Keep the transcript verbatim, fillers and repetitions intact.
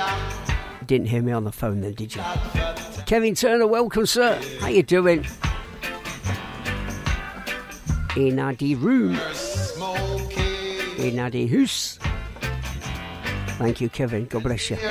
Didn't hear me on the phone then, did you? Kevin Turner, welcome, sir. How you doing? In the room. In the house. Thank you, Kevin. God bless you.